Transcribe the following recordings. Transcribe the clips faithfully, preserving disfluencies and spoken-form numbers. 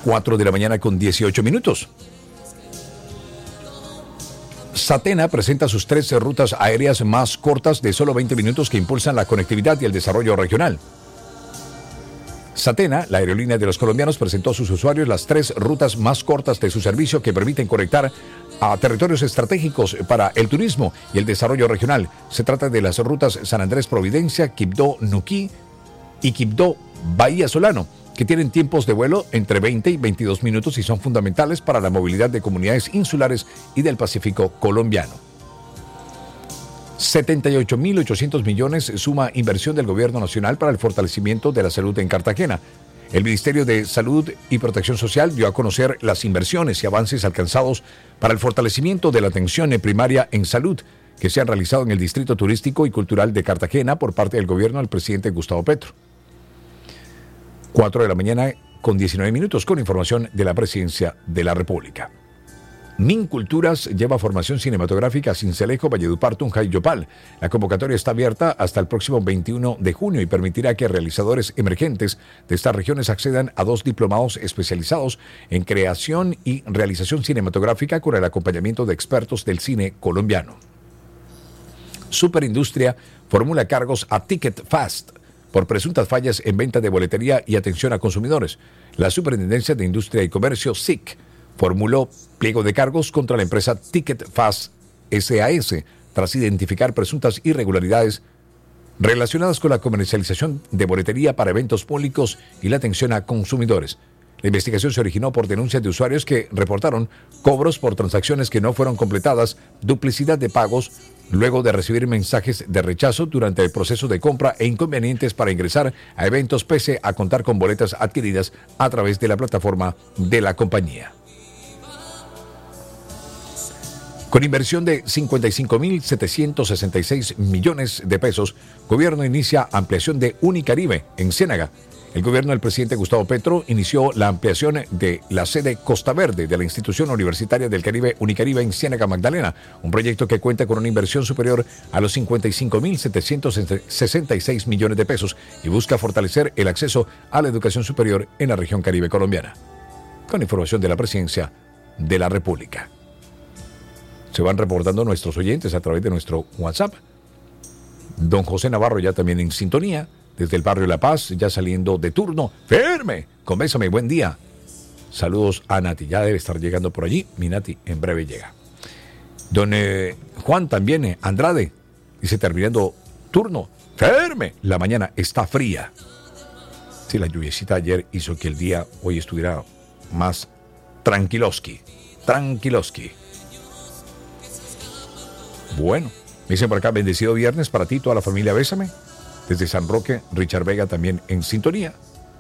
cuatro de la mañana con dieciocho minutos. Satena presenta sus tres rutas aéreas más cortas de solo veinte minutos que impulsan la conectividad y el desarrollo regional. Satena, la aerolínea de los colombianos, presentó a sus usuarios las tres rutas más cortas de su servicio que permiten conectar a territorios estratégicos para el turismo y el desarrollo regional. Se trata de las rutas San Andrés-Providencia, Quibdó-Nuquí y Quibdó-Bahía Solano, que tienen tiempos de vuelo entre veinte y veintidós minutos y son fundamentales para la movilidad de comunidades insulares y del Pacífico colombiano. setenta y ocho mil ochocientos millones suma inversión del Gobierno Nacional para el fortalecimiento de la salud en Cartagena. El Ministerio de Salud y Protección Social dio a conocer las inversiones y avances alcanzados para el fortalecimiento de la atención primaria en salud que se han realizado en el Distrito Turístico y Cultural de Cartagena por parte del gobierno del presidente Gustavo Petro. cuatro de la mañana con diecinueve minutos con información de la Presidencia de la República. Minculturas lleva formación cinematográfica a Sincelejo, Valledupar, Tunja y Yopal. La convocatoria está abierta hasta el próximo veintiuno de junio y permitirá que realizadores emergentes de estas regiones accedan a dos diplomados especializados en creación y realización cinematográfica con el acompañamiento de expertos del cine colombiano. Superindustria formula cargos a Ticket Fast por presuntas fallas en venta de boletería y atención a consumidores. La Superintendencia de Industria y Comercio, S I C, formuló pliego de cargos contra la empresa Ticket Fast S A S tras identificar presuntas irregularidades relacionadas con la comercialización de boletería para eventos públicos y la atención a consumidores. La investigación se originó por denuncias de usuarios que reportaron cobros por transacciones que no fueron completadas, duplicidad de pagos, luego de recibir mensajes de rechazo durante el proceso de compra e inconvenientes para ingresar a eventos pese a contar con boletas adquiridas a través de la plataforma de la compañía. Con inversión de cincuenta y cinco mil setecientos sesenta y seis millones de pesos, gobierno inicia ampliación de Unicaribe en Ciénaga. El gobierno del presidente Gustavo Petro inició la ampliación de la sede Costa Verde de la Institución Universitaria del Caribe Unicaribe en Ciénaga Magdalena, un proyecto que cuenta con una inversión superior a los cincuenta y cinco mil setecientos sesenta y seis millones de pesos y busca fortalecer el acceso a la educación superior en la región Caribe colombiana. Con información de la Presidencia de la República. Se van reportando nuestros oyentes a través de nuestro WhatsApp. Don José Navarro ya también en sintonía, desde el barrio La Paz, ya saliendo de turno. ¡Firme! Con Bésame, buen día. Saludos a Nati, ya debe estar llegando por allí. Mi Nati en breve llega. Don eh, Juan también, eh, Andrade, dice terminando turno. ¡Firme! La mañana está fría. Sí, la lluviecita ayer hizo que el día hoy estuviera más tranquiloski. Tranquiloski. Bueno, me dicen por acá, bendecido viernes para ti, toda la familia Bésame. Desde San Roque, Richard Vega también en sintonía.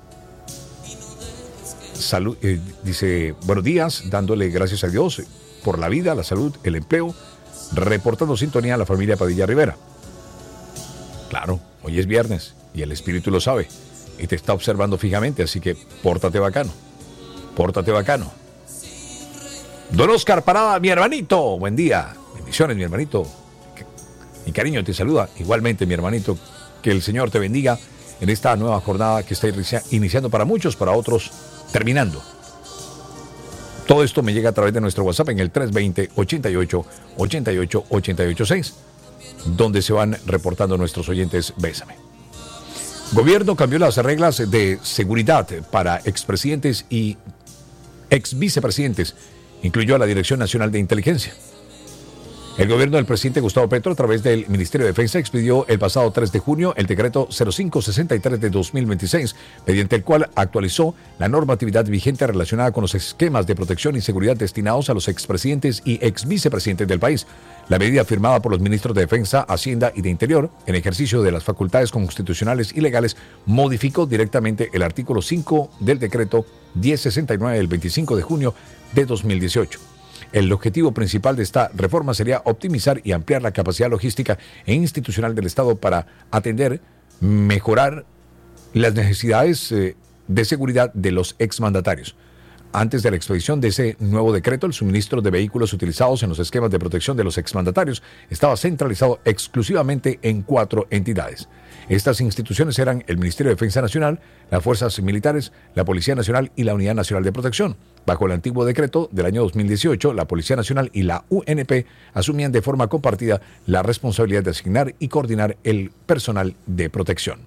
Salud, eh, dice, buenos días, dándole gracias a Dios por la vida, la salud, el empleo, reportando sintonía a la familia Padilla Rivera. Claro, hoy es viernes y el espíritu lo sabe y te está observando fijamente, así que pórtate bacano, pórtate bacano. Don Oscar Parada, mi hermanito, buen día. Bendiciones, mi hermanito. Mi cariño te saluda. Igualmente, mi hermanito, que el Señor te bendiga en esta nueva jornada que está iniciando para muchos, para otros terminando. Todo esto me llega a través de nuestro WhatsApp en el tres veinte, ochenta y ocho, ochenta y ocho, ochenta y ocho seis, donde se van reportando nuestros oyentes. Bésame. Gobierno cambió las reglas de seguridad para expresidentes y ex vicepresidentes. Incluyó a la Dirección Nacional de Inteligencia. El gobierno del presidente Gustavo Petro, a través del Ministerio de Defensa, expidió el pasado tres de junio el decreto cero cinco sesenta y tres de dos mil veintiséis, mediante el cual actualizó la normatividad vigente relacionada con los esquemas de protección y seguridad destinados a los expresidentes y exvicepresidentes del país. La medida, firmada por los ministros de Defensa, Hacienda y de Interior, en ejercicio de las facultades constitucionales y legales, modificó directamente el artículo cinco del decreto diez sesenta y nueve del veinticinco de junio de dos mil dieciocho. El objetivo principal de esta reforma sería optimizar y ampliar la capacidad logística e institucional del Estado para atender, mejorar las necesidades eh, de seguridad de los exmandatarios. Antes de la expedición de ese nuevo decreto, el suministro de vehículos utilizados en los esquemas de protección de los exmandatarios estaba centralizado exclusivamente en cuatro entidades. Estas instituciones eran el Ministerio de Defensa Nacional, las Fuerzas Militares, la Policía Nacional y la Unidad Nacional de Protección. Bajo el antiguo decreto del año dos mil dieciocho, la Policía Nacional y la U N P asumían de forma compartida la responsabilidad de asignar y coordinar el personal de protección.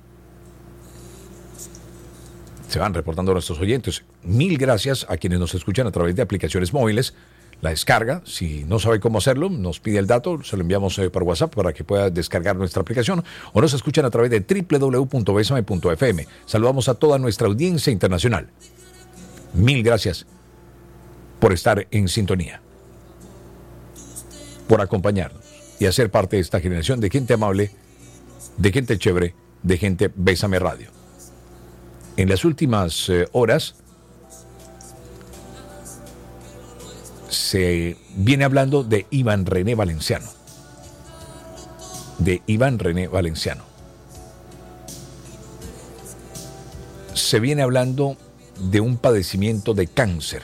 Se van reportando nuestros oyentes. Mil gracias a quienes nos escuchan a través de aplicaciones móviles. La descarga, si no sabe cómo hacerlo, nos pide el dato, se lo enviamos eh, por WhatsApp para que pueda descargar nuestra aplicación, o nos escuchan a través de doble u doble u doble u punto besame punto efe eme. Saludamos a toda nuestra audiencia internacional. Mil gracias por estar en sintonía, por acompañarnos y hacer parte de esta generación de gente amable, de gente chévere, de gente Bésame Radio. En las últimas eh, horas se viene hablando de Iván René Valenciano. De Iván René Valenciano. Se viene hablando de un padecimiento de cáncer.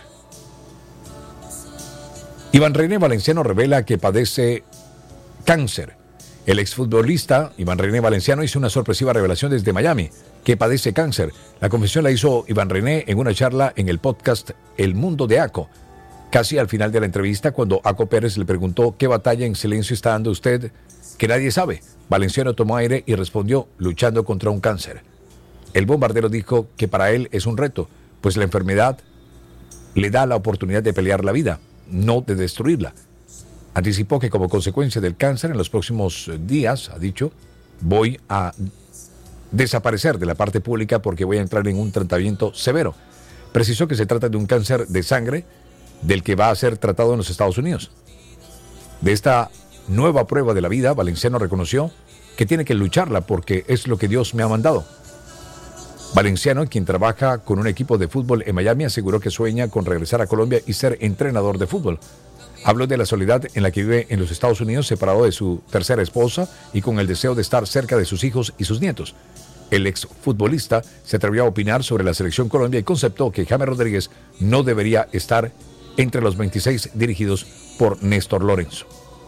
Iván René Valenciano revela que padece cáncer. El exfutbolista Iván René Valenciano hizo una sorpresiva revelación desde Miami, que padece cáncer. La confesión la hizo Iván René en una charla en el podcast El Mundo de Aco. Casi al final de la entrevista, cuando Aco Pérez le preguntó qué batalla en silencio está dando usted, que nadie sabe, Valenciano tomó aire y respondió, luchando contra un cáncer. El bombardero dijo que para él es un reto, pues la enfermedad le da la oportunidad de pelear la vida, no de destruirla. Anticipó que como consecuencia del cáncer en los próximos días, ha dicho, voy a desaparecer de la parte pública porque voy a entrar en un tratamiento severo. Precisó que se trata de un cáncer de sangre del que va a ser tratado en los Estados Unidos. De esta nueva prueba de la vida, Valenciano reconoció que tiene que lucharla porque es lo que Dios me ha mandado. Valenciano, quien trabaja con un equipo de fútbol en Miami, aseguró que sueña con regresar a Colombia y ser entrenador de fútbol. Habló de la soledad en la que vive en los Estados Unidos, separado de su tercera esposa y con el deseo de estar cerca de sus hijos y sus nietos. El exfutbolista se atrevió a opinar sobre la selección Colombia y conceptó que James Rodríguez no debería estar entre los veintiséis dirigidos por Néstor Lorenzo.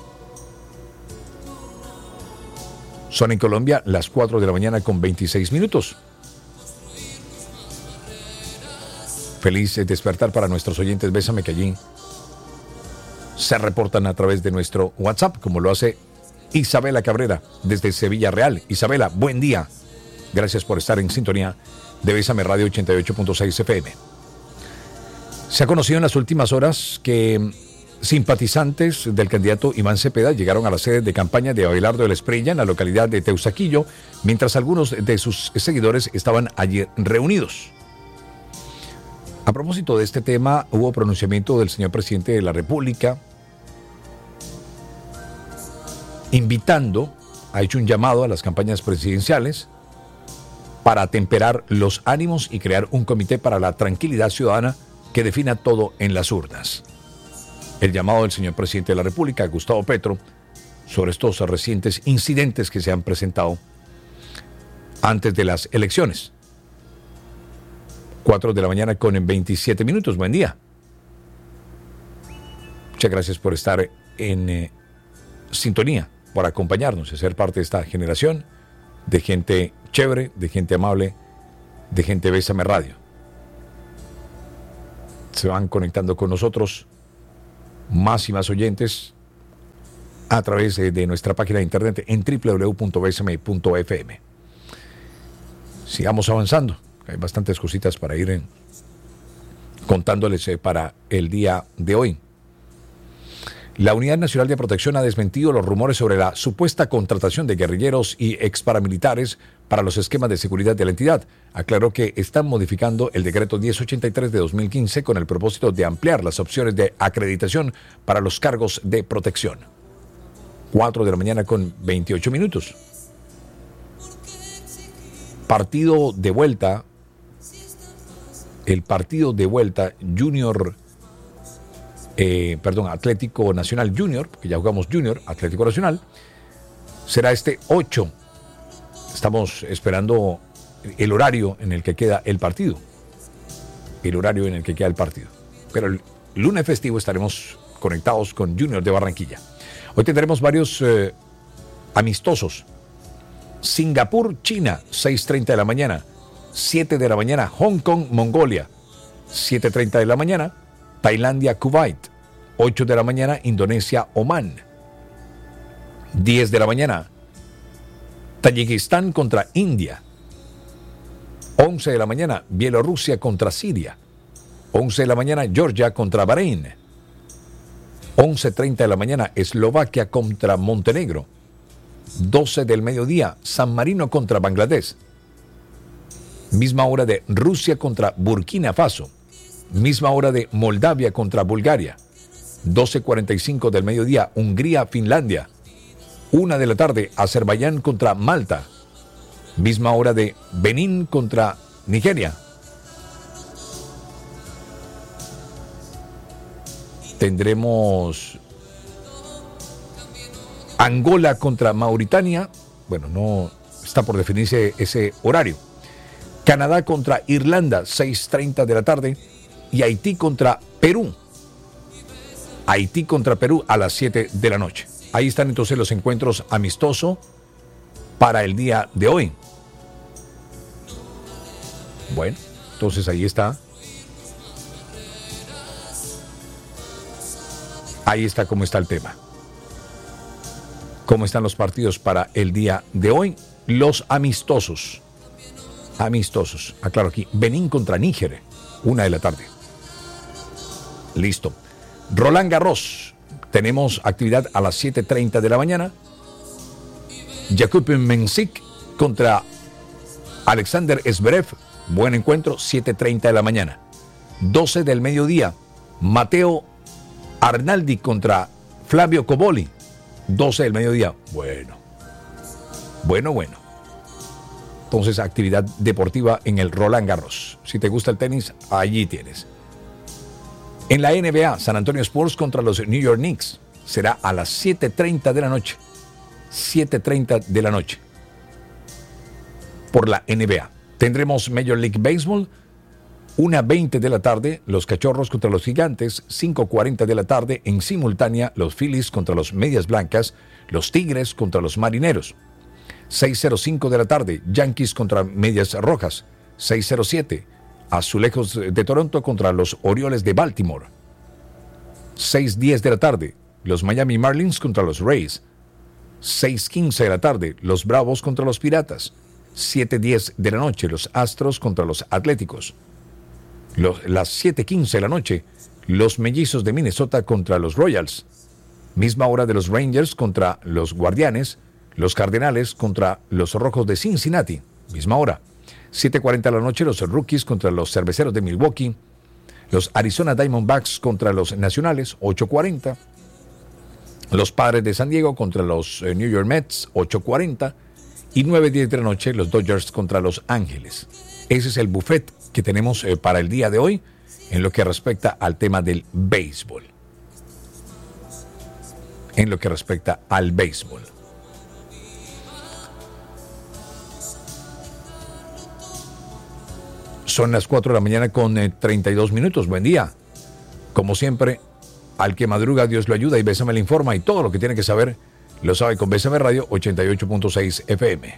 Son en Colombia las cuatro de la mañana con veintiséis minutos. Feliz despertar para nuestros oyentes Bésame, que allí se reportan a través de nuestro WhatsApp, como lo hace Isabela Cabrera desde Sevilla Real. Isabela, buen día. Gracias por estar en sintonía de Bésame Radio ochenta y ocho punto seis F M. Se ha conocido en las últimas horas que simpatizantes del candidato Iván Cepeda llegaron a la sede de campaña de Abelardo de la Espriella en la localidad de Teusaquillo, mientras algunos de sus seguidores estaban allí reunidos. A propósito de este tema, hubo pronunciamiento del señor presidente de la República invitando, ha hecho un llamado a las campañas presidenciales para atemperar los ánimos y crear un comité para la tranquilidad ciudadana que defina todo en las urnas. El llamado del señor presidente de la República, Gustavo Petro, sobre estos recientes incidentes que se han presentado antes de las elecciones. cuatro de la mañana con veintisiete minutos. Buen día. Muchas gracias por estar en eh, sintonía, por acompañarnos y ser parte de esta generación de gente chévere, de gente amable, de gente Bésame Radio. Se van conectando con nosotros más y más oyentes a través de, de nuestra página de internet en doble u doble u doble u punto besame punto efe eme. Sigamos avanzando. Hay bastantes cositas para ir en, contándoles eh, para el día de hoy. La Unidad Nacional de Protección ha desmentido los rumores sobre la supuesta contratación de guerrilleros y exparamilitares para los esquemas de seguridad de la entidad. Aclaró que están modificando el decreto diez ochenta y tres de dos mil quince con el propósito de ampliar las opciones de acreditación para los cargos de protección. cuatro de la mañana con veintiocho minutos. Partido de vuelta. El partido de vuelta Junior, eh, perdón, Atlético Nacional Junior, porque ya jugamos Junior, Atlético Nacional, será este ocho. Estamos esperando el horario en el que queda el partido. el horario en el que queda el partido. Pero el lunes festivo estaremos conectados con Junior de Barranquilla. Hoy tendremos varios eh, amistosos. Singapur, China, seis treinta de la mañana. siete de la mañana, Hong Kong, Mongolia. siete treinta de la mañana, Tailandia, Kuwait. ocho de la mañana, Indonesia, Omán. diez de la mañana, Tayikistán contra India. once de la mañana, Bielorrusia contra Siria. once de la mañana, Georgia contra Bahrein. once treinta de la mañana, Eslovaquia contra Montenegro. doce del mediodía, San Marino contra Bangladesh. Misma hora de Rusia contra Burkina Faso. Misma hora de Moldavia contra Bulgaria. doce cuarenta y cinco del mediodía, Hungría, Finlandia. una de la tarde, Azerbaiyán contra Malta. Misma hora de Benín contra Nigeria. Tendremos Angola contra Mauritania. Bueno, no está por definirse ese horario. Canadá contra Irlanda, seis treinta de la tarde. Y Haití contra Perú. Haití contra Perú a las siete de la noche. Ahí están entonces los encuentros amistosos para el día de hoy. Bueno, entonces ahí está. Ahí está cómo está el tema. ¿Cómo están los partidos para el día de hoy? Los amistosos. Amistosos. Aclaro aquí. Benín contra Níger. Una de la tarde. Listo. Roland Garros. Tenemos actividad a las siete treinta de la mañana. Jakub Mensik contra Alexander Zverev. Buen encuentro. siete treinta de la mañana. doce del mediodía. Matteo Arnaldi contra Flavio Cobolli. doce del mediodía. Bueno. Bueno, bueno. Entonces, actividad deportiva en el Roland Garros. Si te gusta el tenis, allí tienes. En la N B A, San Antonio Spurs contra los New York Knicks. Será a las siete treinta de la noche. siete treinta de la noche. Por la N B A. Tendremos Major League Baseball. una veinte de la tarde, los Cachorros contra los Gigantes. cinco cuarenta de la tarde, en simultánea, los Phillies contra los Medias Blancas. Los Tigres contra los Marineros. seis cero cinco de la tarde, Yankees contra Medias Rojas. seis cero siete, Azulejos de Toronto contra los Orioles de Baltimore. seis diez de la tarde, los Miami Marlins contra los Rays. seis quince de la tarde, los Bravos contra los Piratas. siete diez de la noche, los Astros contra los Atléticos. Los, las siete quince de la noche, los Mellizos de Minnesota contra los Royals. Misma hora de los Rangers contra los Guardianes. Los Cardenales contra los Rojos de Cincinnati. Misma hora. siete cuarenta de la noche, los Rockies contra los Cerveceros de Milwaukee. Los Arizona Diamondbacks contra los Nacionales. ocho cuarenta. Los Padres de San Diego contra los eh, New York Mets. ocho cuarenta. Y nueve diez de la noche, los Dodgers contra los Ángeles. Ese es el buffet que tenemos eh, para el día de hoy en lo que respecta al tema del béisbol. En lo que respecta al béisbol. Son las cuatro de la mañana con eh, treinta y dos minutos. Buen día. Como siempre, al que madruga, Dios lo ayuda y Bésame le informa. Y todo lo que tiene que saber, lo sabe con Bésame Radio ochenta y ocho punto seis F M.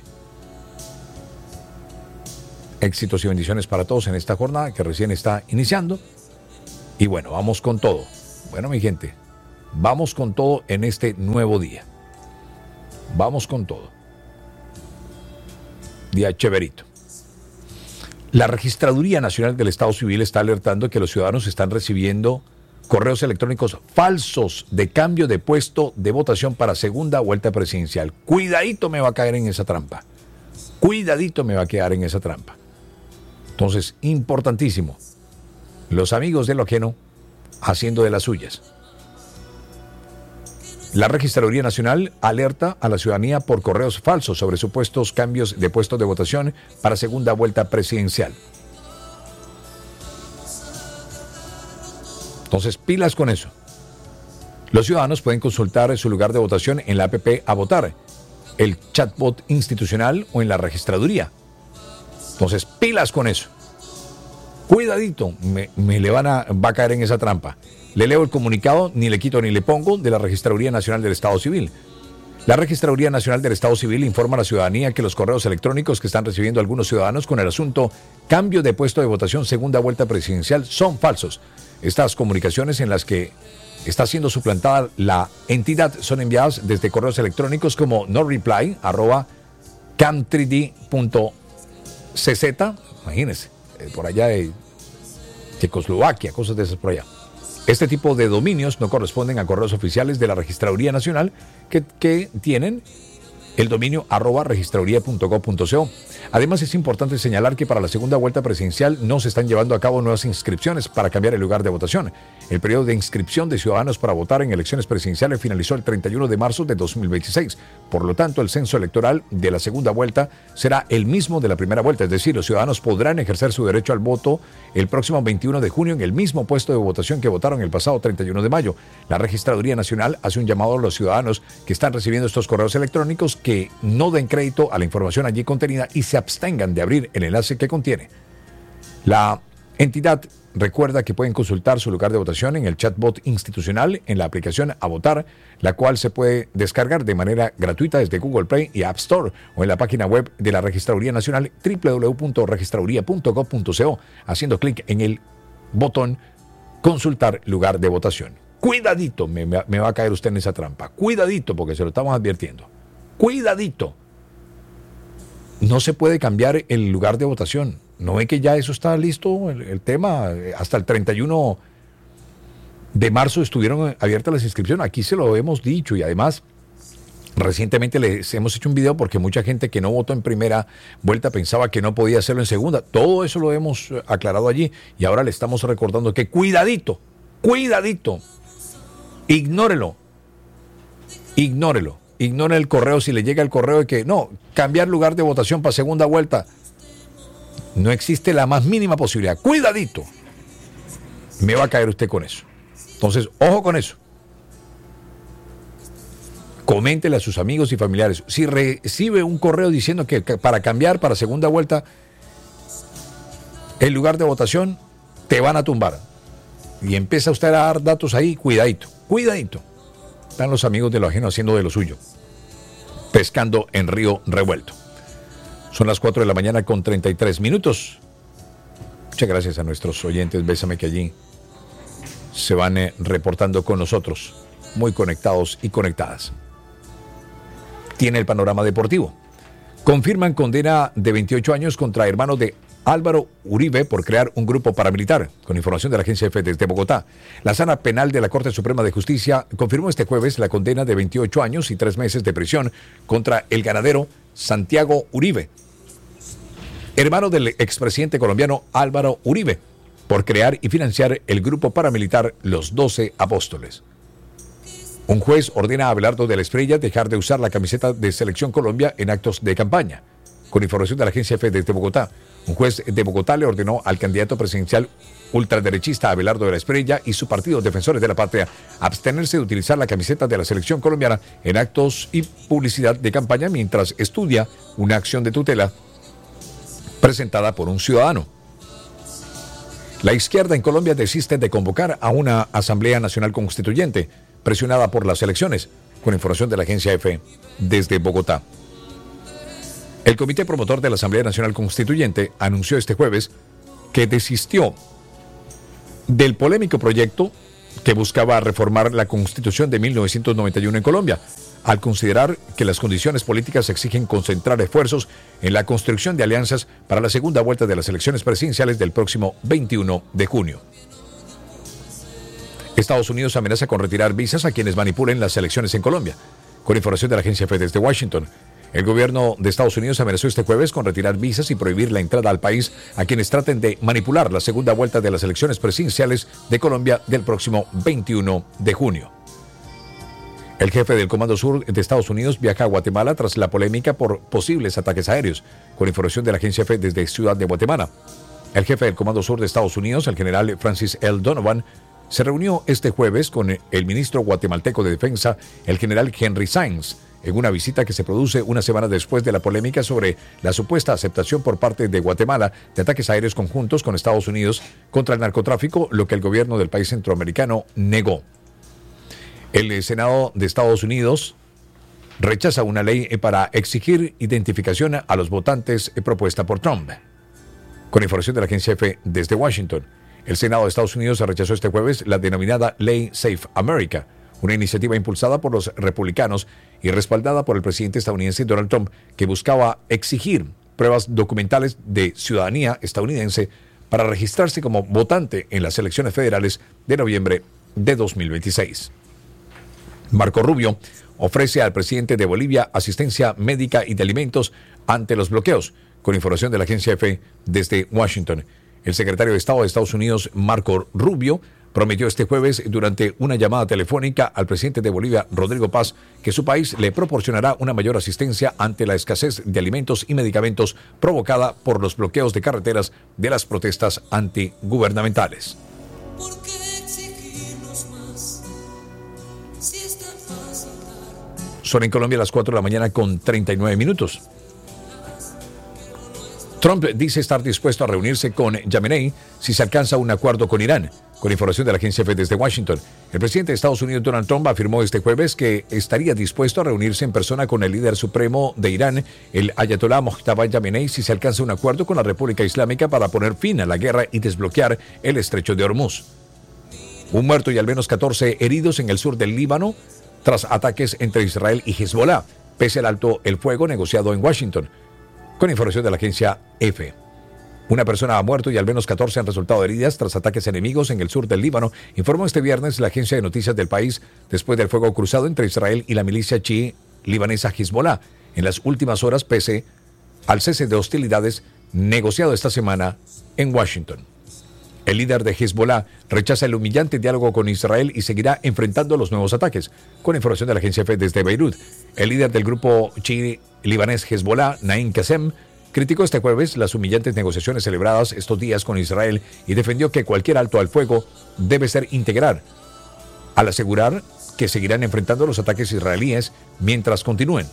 Éxitos y bendiciones para todos en esta jornada que recién está iniciando. Y bueno, vamos con todo. Bueno, mi gente, vamos con todo en este nuevo día. Vamos con todo. Día chéverito. La Registraduría Nacional del Estado Civil está alertando que los ciudadanos están recibiendo correos electrónicos falsos de cambio de puesto de votación para segunda vuelta presidencial. Cuidadito me va a caer en esa trampa. Cuidadito me va a quedar en esa trampa. Entonces, importantísimo. Los amigos de lo ajeno haciendo de las suyas. La Registraduría Nacional alerta a la ciudadanía por correos falsos sobre supuestos cambios de puestos de votación para segunda vuelta presidencial. Entonces, pilas con eso. Los ciudadanos pueden consultar su lugar de votación en la app A Votar, el chatbot institucional o en la registraduría. Entonces, pilas con eso. Cuidadito, me, me le van a, va a caer en esa trampa. Le leo el comunicado, ni le quito ni le pongo, de la Registraduría Nacional del Estado Civil. La Registraduría Nacional del Estado Civil informa a la ciudadanía que los correos electrónicos que están recibiendo algunos ciudadanos con el asunto cambio de puesto de votación segunda vuelta presidencial son falsos. Estas comunicaciones en las que está siendo suplantada la entidad son enviadas desde correos electrónicos como noreply arroba camtryd punto cz, imagínense, por allá de Checoslovaquia, cosas de esas por allá. Este tipo de dominios no corresponden a correos oficiales de la Registraduría Nacional que, que tienen el dominio arroba registraduría punto gob punto co. Además, es importante señalar que para la segunda vuelta presidencial no se están llevando a cabo nuevas inscripciones para cambiar el lugar de votación. El periodo de inscripción de ciudadanos para votar en elecciones presidenciales finalizó el treinta y uno de marzo de dos mil veintiséis. Por lo tanto, el censo electoral de la segunda vuelta será el mismo de la primera vuelta, es decir, los ciudadanos podrán ejercer su derecho al voto el próximo veintiuno de junio en el mismo puesto de votación que votaron el pasado treinta y uno de mayo. La Registraduría Nacional hace un llamado a los ciudadanos que están recibiendo estos correos electrónicos que no den crédito a la información allí contenida y se abstengan de abrir el enlace que contiene. La entidad recuerda que pueden consultar su lugar de votación en el chatbot institucional en la aplicación A Votar, la cual se puede descargar de manera gratuita desde Google Play y App Store o en la página web de la Registraduría Nacional doble u doble u doble u punto registraduría punto gob punto co, haciendo clic en el botón Consultar lugar de votación. Cuidadito, me, me va a caer usted en esa trampa. Cuidadito, porque se lo estamos advirtiendo. Cuidadito. No se puede cambiar el lugar de votación. ¿No ve que ya eso está listo? El, el tema, hasta el treinta y uno de marzo estuvieron abiertas las inscripciones. Aquí se lo hemos dicho y además recientemente les hemos hecho un video porque mucha gente que no votó en primera vuelta pensaba que no podía hacerlo en segunda. Todo eso lo hemos aclarado allí y ahora le estamos recordando que cuidadito, cuidadito, ignórelo, ignórelo. Ignore el correo si le llega el correo de que no, cambiar lugar de votación para segunda vuelta. No existe la más mínima posibilidad. Cuidadito. Me va a caer usted con eso. Entonces, ojo con eso. Coméntele a sus amigos y familiares. Si recibe un correo diciendo que para cambiar para segunda vuelta el lugar de votación, te van a tumbar. Y empieza usted a dar datos ahí, cuidadito, cuidadito. Están los amigos de lo ajeno haciendo de lo suyo. Pescando en río revuelto. Son las cuatro de la mañana con treinta y tres minutos. Muchas gracias a nuestros oyentes. Bésame que allí se van eh, reportando con nosotros. Muy conectados y conectadas. Tiene el panorama deportivo. Confirman condena de veintiocho años contra hermano de Álvaro Uribe por crear un grupo paramilitar, con información de la Agencia F desde Bogotá. La Sala Penal de la Corte Suprema de Justicia confirmó este jueves la condena de veintiocho años y tres meses de prisión contra el ganadero Santiago Uribe, hermano del expresidente colombiano Álvaro Uribe, por crear y financiar el grupo paramilitar Los Doce Apóstoles. Un juez ordena a Abelardo de la Espriella dejar de usar la camiseta de Selección Colombia en actos de campaña. Con información de la Agencia F desde Bogotá, un juez de Bogotá le ordenó al candidato presidencial ultraderechista Abelardo de la Espriella y su partido Defensores de la Patria abstenerse de utilizar la camiseta de la Selección Colombiana en actos y publicidad de campaña mientras estudia una acción de tutela presentada por un ciudadano. La izquierda en Colombia desiste de convocar a una Asamblea Nacional Constituyente presionada por las elecciones, con información de la Agencia F desde Bogotá. El Comité Promotor de la Asamblea Nacional Constituyente anunció este jueves que desistió del polémico proyecto que buscaba reformar la Constitución de mil novecientos noventa y uno en Colombia, al considerar que las condiciones políticas exigen concentrar esfuerzos en la construcción de alianzas para la segunda vuelta de las elecciones presidenciales del próximo veintiuno de junio. Estados Unidos amenaza con retirar visas a quienes manipulen las elecciones en Colombia. Con información de la Agencia F desde Washington, el gobierno de Estados Unidos amenazó este jueves con retirar visas y prohibir la entrada al país a quienes traten de manipular la segunda vuelta de las elecciones presidenciales de Colombia del próximo veintiuno de junio. El jefe del Comando Sur de Estados Unidos viaja a Guatemala tras la polémica por posibles ataques aéreos, con información de la Agencia F desde Ciudad de Guatemala. El jefe del Comando Sur de Estados Unidos, el general Francis L. Donovan, se reunió este jueves con el ministro guatemalteco de Defensa, el general Henry Sainz, en una visita que se produce una semana después de la polémica sobre la supuesta aceptación por parte de Guatemala de ataques aéreos conjuntos con Estados Unidos contra el narcotráfico, lo que el gobierno del país centroamericano negó. El Senado de Estados Unidos rechaza una ley para exigir identificación a los votantes propuesta por Trump. Con información de la agencia F desde Washington, el Senado de Estados Unidos rechazó este jueves la denominada Ley Safe America, una iniciativa impulsada por los republicanos y respaldada por el presidente estadounidense Donald Trump, que buscaba exigir pruebas documentales de ciudadanía estadounidense para registrarse como votante en las elecciones federales de noviembre de dos mil veintiséis. Marco Rubio ofrece al presidente de Bolivia asistencia médica y de alimentos ante los bloqueos, con información de la agencia F desde Washington. El secretario de Estado de Estados Unidos, Marco Rubio, prometió este jueves durante una llamada telefónica al presidente de Bolivia, Rodrigo Paz, que su país le proporcionará una mayor asistencia ante la escasez de alimentos y medicamentos provocada por los bloqueos de carreteras de las protestas antigubernamentales. ¿Por qué exigirnos más si es tan fácil dar? Son en Colombia las cuatro de la mañana con treinta y nueve minutos. Trump dice estar dispuesto a reunirse con Jamenei si se alcanza un acuerdo con Irán. Con información de la agencia F desde Washington, el presidente de Estados Unidos, Donald Trump, afirmó este jueves que estaría dispuesto a reunirse en persona con el líder supremo de Irán, el ayatolá Mojtaba Jamenei, si se alcanza un acuerdo con la República Islámica para poner fin a la guerra y desbloquear el estrecho de Hormuz. Un muerto y al menos catorce heridos en el sur del Líbano tras ataques entre Israel y Hezbollah, pese al alto el fuego negociado en Washington. Con información de la agencia F. Una persona ha muerto y al menos catorce han resultado heridas tras ataques enemigos en el sur del Líbano, informó este viernes la agencia de noticias del país después del fuego cruzado entre Israel y la milicia chií libanesa Hezbollah en las últimas horas, pese al cese de hostilidades negociado esta semana en Washington. El líder de Hezbollah rechaza el humillante diálogo con Israel y seguirá enfrentando los nuevos ataques. Con información de la agencia F desde Beirut, el líder del grupo chií libanés Hezbollah, Naim Qassem, criticó este jueves las humillantes negociaciones celebradas estos días con Israel y defendió que cualquier alto al fuego debe ser integral, al asegurar que seguirán enfrentando los ataques israelíes mientras continúen.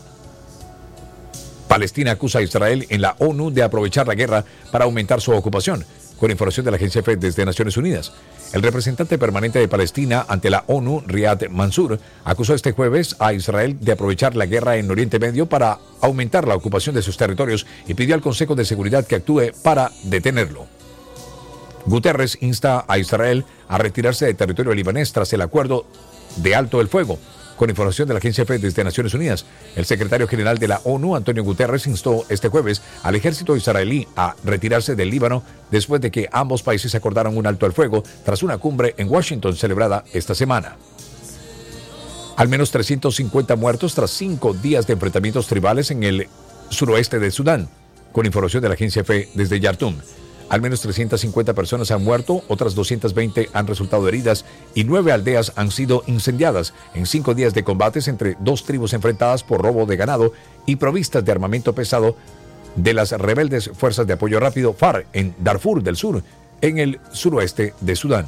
Palestina acusa a Israel en la ONU de aprovechar la guerra para aumentar su ocupación. Con información de la agencia F desde Naciones Unidas, el representante permanente de Palestina ante la ONU, Riyad Mansour, acusó este jueves a Israel de aprovechar la guerra en Oriente Medio para aumentar la ocupación de sus territorios y pidió al Consejo de Seguridad que actúe para detenerlo. Guterres insta a Israel a retirarse del territorio libanés tras el acuerdo de alto el fuego. Con información de la agencia F desde Naciones Unidas, el secretario general de la ONU, Antonio Guterres, instó este jueves al ejército israelí a retirarse del Líbano después de que ambos países acordaron un alto al fuego tras una cumbre en Washington celebrada esta semana. Al menos trescientos cincuenta muertos tras cinco días de enfrentamientos tribales en el suroeste de Sudán. Con información de la agencia F desde Yartum. Al menos trescientas cincuenta personas han muerto, otras doscientas veinte han resultado heridas y nueve aldeas han sido incendiadas en cinco días de combates entre dos tribus enfrentadas por robo de ganado y provistas de armamento pesado de las rebeldes Fuerzas de Apoyo Rápido F A R en Darfur del Sur, en el suroeste de Sudán.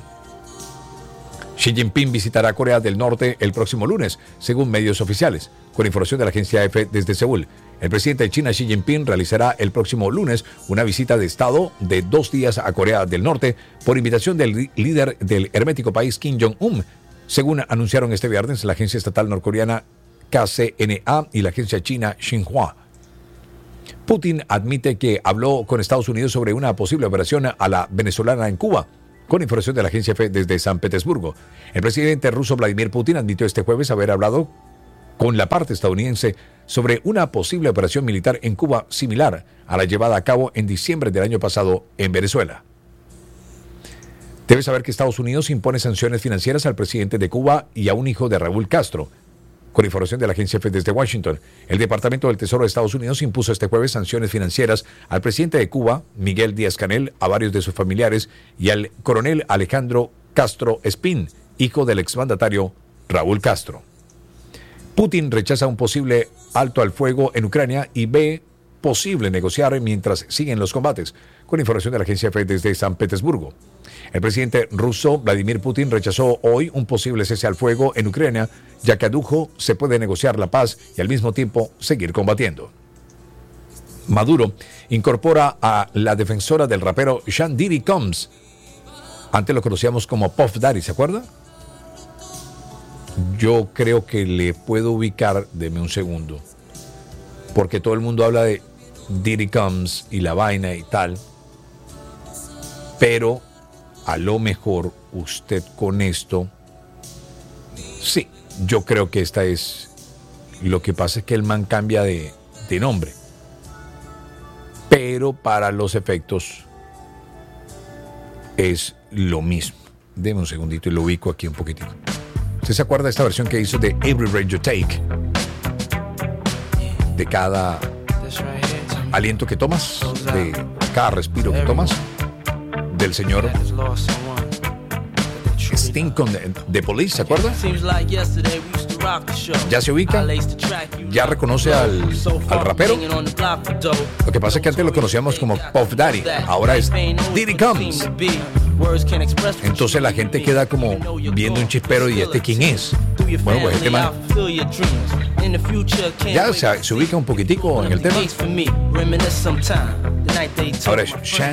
Xi Jinping visitará Corea del Norte el próximo lunes, según medios oficiales. Con información de la agencia F desde Seúl, el presidente de China, Xi Jinping, realizará el próximo lunes una visita de Estado de dos días a Corea del Norte por invitación del líder del hermético país Kim Jong-un, según anunciaron este viernes la agencia estatal norcoreana K C N A y la agencia china Xinhua. Putin admite que habló con Estados Unidos sobre una posible operación a la venezolana en Cuba. Con información de la agencia F desde San Petersburgo, el presidente ruso Vladimir Putin admitió este jueves haber hablado con la parte estadounidense sobre una posible operación militar en Cuba similar a la llevada a cabo en diciembre del año pasado en Venezuela. Debes saber que Estados Unidos impone sanciones financieras al presidente de Cuba y a un hijo de Raúl Castro. Con información de la agencia F desde Washington, el Departamento del Tesoro de Estados Unidos impuso este jueves sanciones financieras al presidente de Cuba, Miguel Díaz-Canel, a varios de sus familiares y al coronel Alejandro Castro Espín, hijo del exmandatario Raúl Castro. Putin rechaza un posible alto al fuego en Ucrania y ve posible negociar mientras siguen los combates. Con información de la agencia F desde San Petersburgo. El presidente ruso Vladimir Putin rechazó hoy un posible cese al fuego en Ucrania, ya que adujo se puede negociar la paz y al mismo tiempo seguir combatiendo. Maduro incorpora a la defensora del rapero Sean Diddy Combs. Antes lo conocíamos como Puff Daddy, ¿se acuerda? Yo creo que le puedo ubicar, deme un segundo, porque todo el mundo habla de Diddy Combs y la vaina y tal, pero a lo mejor usted con esto, sí, yo creo que esta es, lo que pasa es que el man cambia de, de nombre, pero para los efectos es lo mismo. Deme un segundito y lo ubico aquí un poquitito. ¿Usted se acuerda de esta versión que hizo de Every Breath You Take? De cada aliento que tomas, de cada respiro que tomas, del señor Sting con The Police, ¿se acuerda? ¿Ya se ubica? ¿Ya reconoce al, al rapero? Lo que pasa es que antes lo conocíamos como Puff Daddy, ahora es Diddy Combs. Entonces la gente queda como viendo un chispero y este quién es. Bueno, pues este man ya se, se ubica un poquitico en el tema. Ahora es Sean